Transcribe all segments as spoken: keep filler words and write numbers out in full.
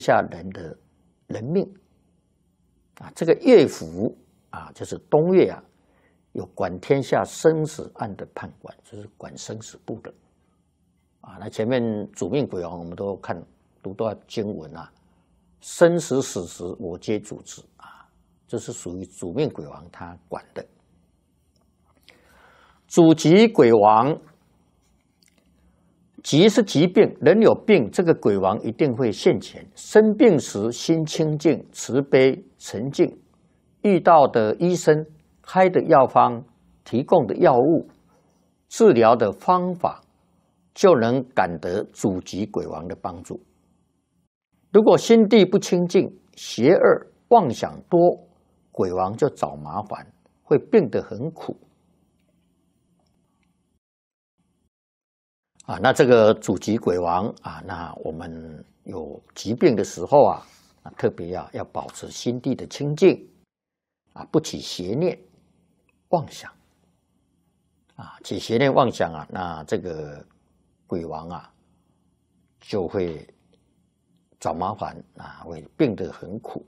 下人的人命啊。这个乐府啊，就是东岳啊，有管天下生死案的判官，就是管生死簿的啊。那前面主命鬼王我们都看读到经文啊，生死死时我皆主之啊，这是属于主命鬼王他管的。主疾鬼王，疾是疾病，人有病，这个鬼王一定会现前。生病时心清净、慈悲、沉静，遇到的医生开的药方、提供的药物、治疗的方法，就能感得主疾鬼王的帮助。如果心地不清净、邪恶、妄想多，鬼王就找麻烦，会病得很苦。啊，那这个主疾鬼王啊，那我们有疾病的时候啊，啊特别要要保持心地的清净，啊，不起邪念、妄想，啊，起邪念妄想啊，那这个鬼王啊就会找麻烦啊，会病得很苦。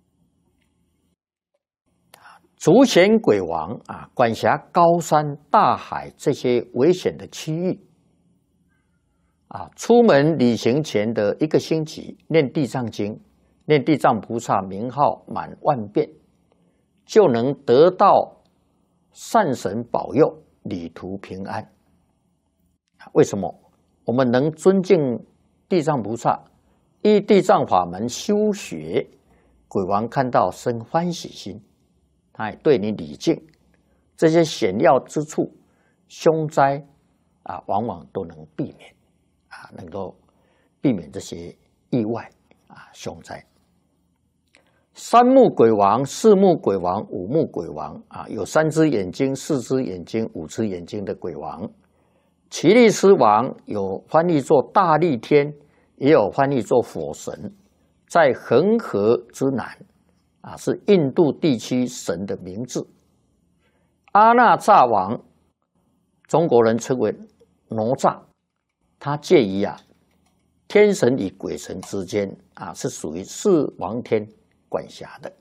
主显鬼王啊，管辖高山、大海这些危险的区域。啊，出门旅行前的一个星期，念地藏经，念地藏菩萨名号满万遍，就能得到善神保佑，旅途平安。为什么？我们能尊敬地藏菩萨，依地藏法门修学，鬼王看到生欢喜心，他也对你礼敬，这些险要之处，凶灾啊，往往都能避免。啊，能够避免这些意外啊凶灾。三目鬼王、四目鬼王、五目鬼王啊，有三只眼睛、四只眼睛、五只眼睛的鬼王。奇力斯王有翻译作大力天，也有翻译作火神，在恒河之南啊，是印度地区神的名字。阿那吒王，中国人称为哪吒。他介于啊天神与鬼神之间啊，是属于四王天管辖的。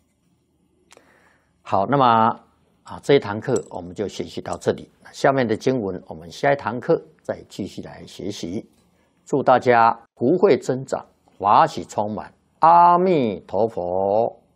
好，那么啊这一堂课我们就学习到这里，下面的经文我们下一堂课再继续来学习。祝大家福慧增长，法喜充满，阿弥陀佛。